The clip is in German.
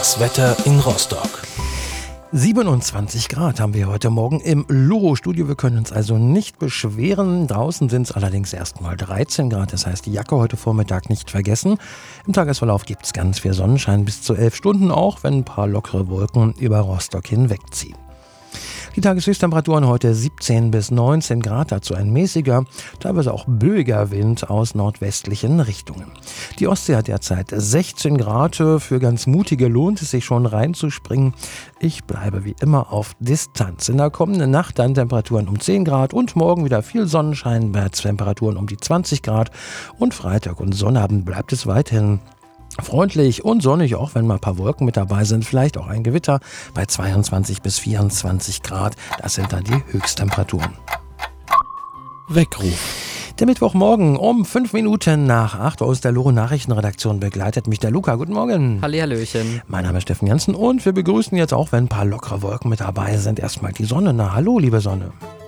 Das Wetter in Rostock. 27 Grad haben wir heute Morgen im Luro-Studio. Wir können uns also nicht beschweren. Draußen sind es allerdings erst mal 13 Grad. Das heißt, die Jacke heute Vormittag nicht vergessen. Im Tagesverlauf gibt es ganz viel Sonnenschein bis zu 11 Stunden, auch wenn ein paar lockere Wolken über Rostock hinwegziehen. Die Tageshöchsttemperaturen heute 17 bis 19 Grad, dazu ein mäßiger, teilweise auch böiger Wind aus nordwestlichen Richtungen. Die Ostsee hat derzeit 16 Grad, für ganz Mutige lohnt es sich schon reinzuspringen. Ich bleibe wie immer auf Distanz. In der kommenden Nacht dann Temperaturen um 10 Grad und morgen wieder viel Sonnenschein bei Temperaturen um die 20 Grad und Freitag und Sonnabend bleibt es weiterhin freundlich und sonnig, auch wenn mal ein paar Wolken mit dabei sind, vielleicht auch ein Gewitter bei 22 bis 24 Grad. Das sind dann die Höchsttemperaturen. Weckruf. Der Mittwochmorgen um 5 Minuten nach 8 aus der Loro Nachrichtenredaktion begleitet mich der Luca. Guten Morgen. Hallihallöchen. Mein Name ist Steffen Jansen und wir begrüßen jetzt auch, wenn ein paar lockere Wolken mit dabei sind, erstmal die Sonne. Na, hallo, liebe Sonne.